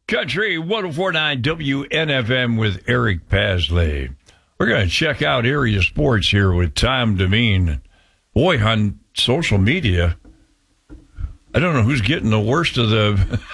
Country 104.9 WNFM with Eric Pasley. We're going to check out area sports here with Tom Demeen. Boy, on social media, I don't know who's getting the worst of the